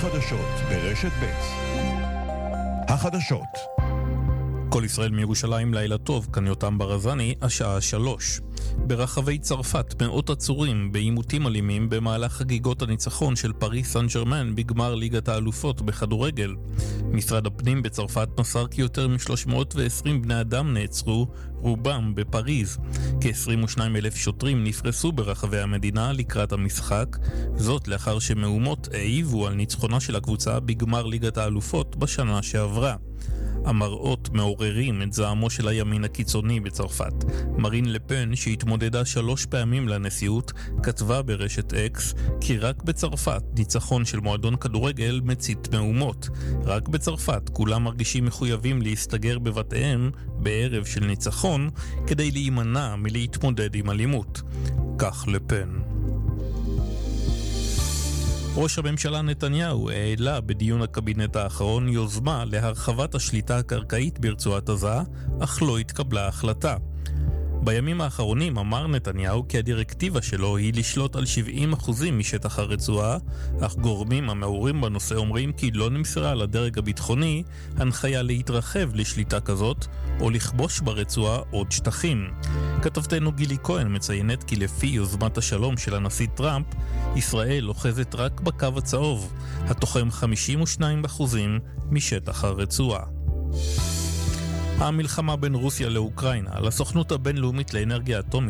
החדשות ברשת ב'. החדשות. כל ישראל מירושלים, לילה טוב, כאן יותם ברזני, השעה 3. ברחבי צרפת מאות עצורים בעימותים אלימים במהלך חגיגות הניצחון של פריס סן ז'רמן בגמר ליגת האלופות בכדורגל. משרד הפנים בצרפת מסר כי יותר מ-320 בני אדם נעצרו, רובם בפריז. כ-22,000 שוטרים נפרסו ברחבי המדינה לקראת המשחק, זאת לאחר שמהומות העיבו על ניצחונה של הקבוצה בגמר ליגת האלופות בשנה שעברה. המראות מעוררים את זעמו של הימין הקיצוני בצרפת. מרין לפן, שהתמודדה 3 פעמים לנשיאות, כתבה ברשת אקס כי רק בצרפת ניצחון של מועדון כדורגל מצית מהומות. רק בצרפת כולם מרגישים מחויבים להסתגר בבתיהם בערב של ניצחון כדי להימנע מלהתמודד עם אלימות. כך לפן. ראש הממשלה נתניהו העלה בדיון הקבינט האחרון יוזמה להרחבת השליטה הקרקעית ברצועת עזה, אך לא התקבלה החלטה. בימים האחרונים אמר נתניהו כי הדירקטיבה שלו היא לשלוט על 70% משטח הרצועה, אך גורמים המעורים בנושא אומרים כי לא נמסרה לדרג הביטחוני הנחיה להתרחב לשליטה כזאת או לכבוש ברצועה עוד שטחים. כתבתנו גילי כהן מציינת כי לפי יוזמת השלום של הנשיא טראמפ, ישראל אוחזת רק בקו הצהוב, התוחם 52% משטח הרצועה. המלחמה בין רוסיה לאוקראינה, לסוכנות הבינלאומית לאנרגיה אטומית